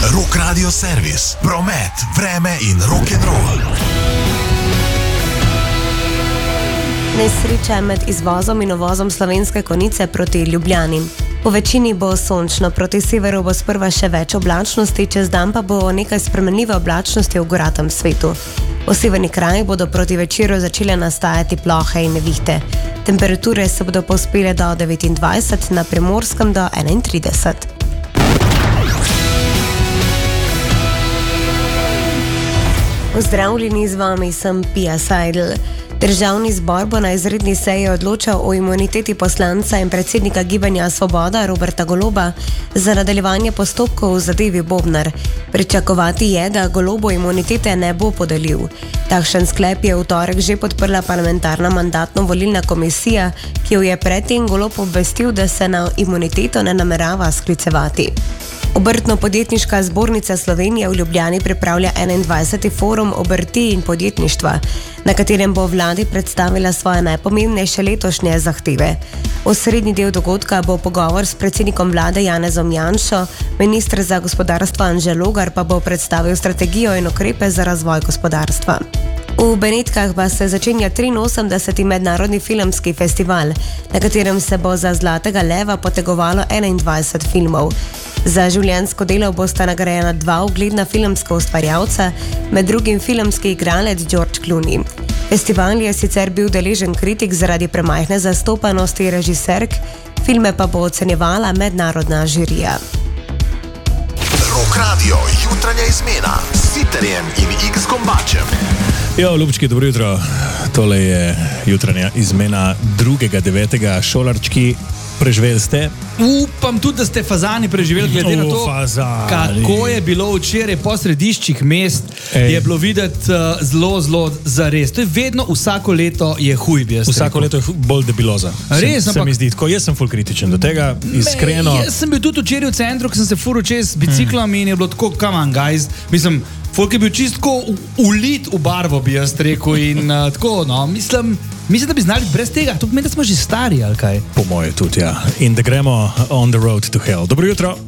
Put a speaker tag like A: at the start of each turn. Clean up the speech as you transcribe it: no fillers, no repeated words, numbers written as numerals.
A: Rock Radio Servis, promet, vreme in rock'n'roll.
B: Nesreča med izvozom in uvozom Slovenske Konjice proti Ljubljani. Po večini bo sončno, proti severu bo sprva še več oblačnosti, čez dan pa bo nekaj spremenljive oblačnosti v goratem svetu. V severnih krajih bodo proti večeru začele nastajati plohe in nevihte. Temperature se bodo povzpele do 29, na Primorskem do 31. Pozdravljeni, z vami sem Pia Seidel. Državni zbor bo na izredni seji odločal o imuniteti poslanca in predsednika Gibanja Svoboda Roberta Goloba za nadaljevanje postopkov v zadevi Bobnar. Pričakovati je, da Golobo imunitete ne bo podelil. Takšen sklep je v torek že podprla parlamentarna mandatno-volilna komisija, ki jo je predtem Golob obvestil, da se na imuniteto ne namerava sklicevati. Obrtno-podjetniška zbornica Slovenije v Ljubljani pripravlja 21. forum obrti in podjetništva, na katerem bo vladi predstavila svoje najpomembnejše letošnje zahteve. Osrednji del dogodka bo pogovor s predsednikom vlade Janezom Janšo, minister za gospodarstvo Anže Logar pa bo predstavil strategijo in ukrepe za razvoj gospodarstva. V Benetkah pa se začenja 83. mednarodni filmski festival, na katerem se bo za Zlatega leva potegovalo 21 filmov. Za življenjsko delo bosta nagrajena dva ugledna filmska ustvarjalca, med drugim filmski igralec George Clooney. Festival je sicer bil deležen kritik zaradi premajhne zastopanosti režiserk, filme pa bo ocenjevala mednarodna žirija.
A: Rock Radio, jutranja izmena s Sitarjem in X Gombačem.
C: Jo, ljubčki, dobro jutro. Tole je jutranja izmena 2.9. Šolarčki, preživeli ste?
D: Upam tudi, da ste fazani preživeli, glede na to, kako je bilo včeraj po središčih mest. Je bilo videti zelo zares. To je vedno, vsako leto je huj, bi jaz
C: Vsako leto je bolj debiloza.
D: Res,
C: se mi zdi tako. Jaz sem ful kritičen do tega, iskreno.
D: Jaz sem bil tudi včeraj v centru, ko sem se furil čez biciklom in je bilo tako, come on guys, mislim, folk je bil čistko ulit v barvo, bi jaz rekel, in tako, no, mislim, da bi znali brez tega, to pomeni, da smo že stari, ali kaj?
C: Po moje tudi, ja. In da gremo on the road to hell. Dobro jutro.